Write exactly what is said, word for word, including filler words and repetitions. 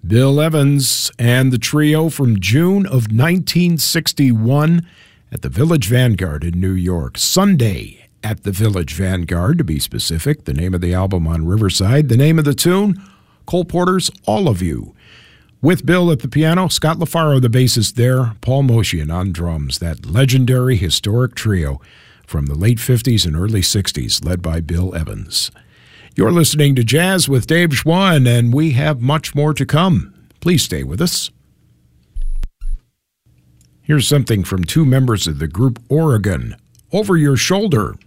Bill Evans and the trio from June of nineteen sixty-one at the Village Vanguard in New York. Sunday at the Village Vanguard, to be specific. The name of the album on Riverside. The name of the tune, Cole Porter's All of You. With Bill at the piano, Scott LaFaro, the bassist there, Paul Motian on drums. That legendary, historic trio from the late fifties and early sixties, led by Bill Evans. You're listening to Jazz with Dave Schwann, and we have much more to come. Please stay with us. Here's something from two members of the group Oregon, Over Your Shoulder.